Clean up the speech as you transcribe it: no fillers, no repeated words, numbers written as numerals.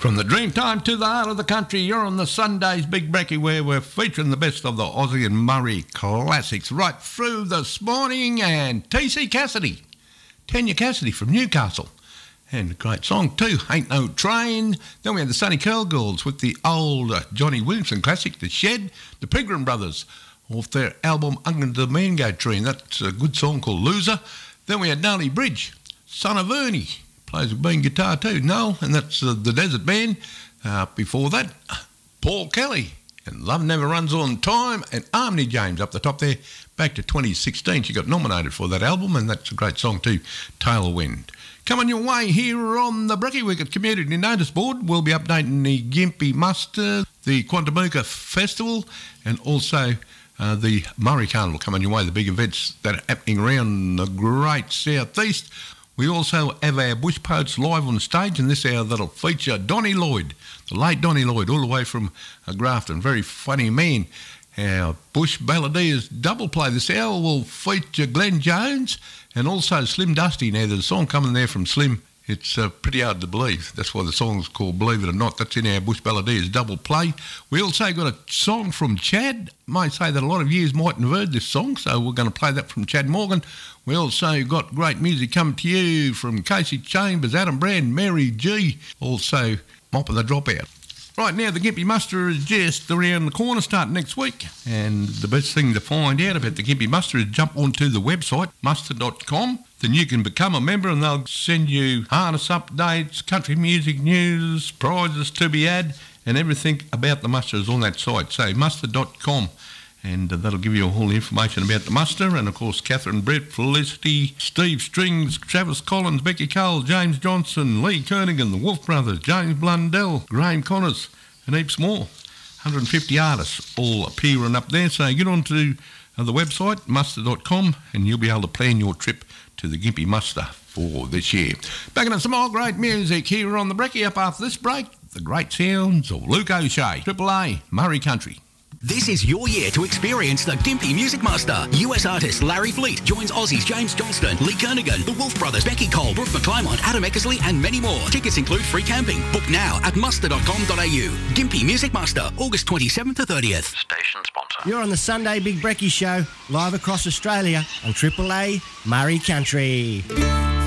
From the Dreamtime to the heart of the country, you're on the Sunday's Big Brekkie, where we're featuring the best of the Aussie and Murray classics right through this morning. And TC Cassidy, Tanya Cassidy from Newcastle. And a great song too, Ain't No Train. Then we had the Sunny Curl Girls with the old Johnny Williamson classic, The Shed. The Pegram Brothers off their album Under the Mango Tree, and that's a good song called Loser. Then we had Gnarly Bridge, Son of Ernie, plays a bean guitar too, Noel, and that's the Desert Band. Before that, Paul Kelly and Love Never Runs On Time, and Harmony James up the top there, back to 2016. She got nominated for that album, and that's a great song too, Tailwind. Coming your way here on the Brekkie Week at Community Notice Board, we'll be updating the Gympie Muster, the Quantamuka Festival, and also the Murray Carnival coming your way, the big events that are happening around the great southeast. We also have our Bush Poets live on stage, and this hour that'll feature Donnie Lloyd, the late Donnie Lloyd, all the way from Grafton, very funny man. Our Bush Balladeers double play this hour will feature Glenn Jones and also Slim Dusty. Now, there's a song coming there from Slim. It's pretty hard to believe. That's why the song's called Believe It or Not. That's in our Bush Balladeers double play. We also got a song from Chad. Might say that a lot of you mightn't have heard this song, so we're going to play that from Chad Morgan. We also got great music coming to you from Casey Chambers, Adam Brand, Mary G, also Mop and the Dropout. Right now, the Gympie Muster is just around the corner, starting next week. And the best thing to find out about the Gympie Muster is jump onto the website, muster.com. Then you can become a member and they'll send you harness updates, country music news, prizes to be had, and everything about the muster is on that site. So muster.com. And that'll give you all the information about the muster. And, of course, Catherine Brett, Felicity, Steve Strings, Travis Collins, Becky Cole, James Johnson, Lee Kernigan, the Wolf Brothers, James Blundell, Graham Connors, and heaps more. 150 artists all appearing up there. So get on to the website, muster.com, and you'll be able to plan your trip to the Gympie Muster for this year. Back into some more great music here on the Brekkie. Up after this break, the great sounds of Luke O'Shea, Triple A, Murray Country. This is your year to experience the Gympie Music Muster. US artist Larry Fleet joins Aussies James Johnston, Lee Kernigan, the Wolf Brothers, Becky Cole, Brooke McClymont, Adam Eckersley, and many more. Tickets include free camping. Book now at muster.com.au. Gympie Music Muster, August 27th to 30th. Station sponsor. You're on the Sunday Big Brekkie Show, live across Australia on Triple A Murray Country.